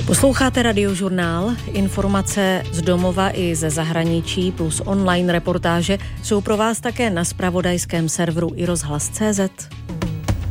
Posloucháte Radiožurnál. Informace z domova i ze zahraničí plus online reportáže jsou pro vás také na zpravodajském serveru iRozhlas.cz.